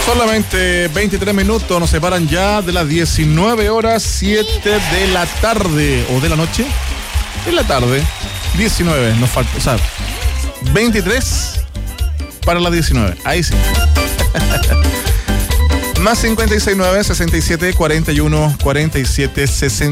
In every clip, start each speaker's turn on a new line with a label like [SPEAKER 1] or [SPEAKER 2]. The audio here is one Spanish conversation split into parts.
[SPEAKER 1] Solamente 23 minutos nos separan ya de las 19 horas 7 de la tarde o de la noche. En la tarde, 19 nos falta, o sea, 23 para las 19. Ahí sí. Más 569 67 41 47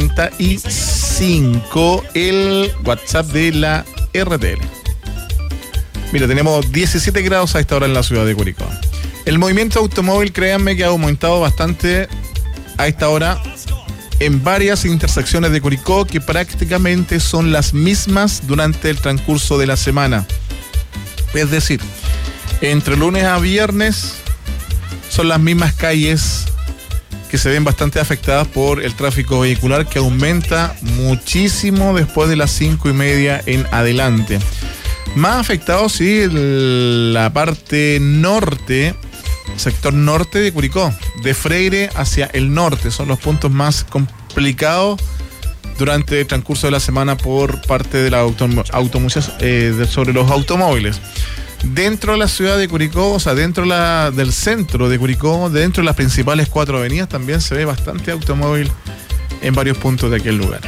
[SPEAKER 1] 65, el WhatsApp de la RTL. Mira, tenemos 17 grados a esta hora en la ciudad de Curicó. El movimiento automóvil, créanme que ha aumentado bastante a esta hora en varias intersecciones de Curicó, que prácticamente son las mismas durante el transcurso de la semana. Es decir, entre lunes a viernes son las mismas calles que se ven bastante afectadas por el tráfico vehicular, que aumenta muchísimo después de las 5:30 en adelante. Más afectado, sí, la parte norte, sector norte de Curicó, de Freire hacia el norte, son los puntos más complicados durante el transcurso de la semana por parte de la automoción sobre los automóviles. Dentro de la ciudad de Curicó, o sea, dentro del centro de Curicó, dentro de las principales 4 avenidas, también se ve bastante automóvil en varios puntos de aquel lugar.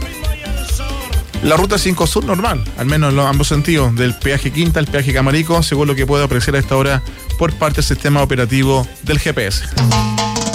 [SPEAKER 1] La ruta 5 Sur normal, al menos en ambos sentidos, del peaje Quinta al peaje Camarico, según lo que puedo apreciar a esta hora por parte del sistema operativo del GPS.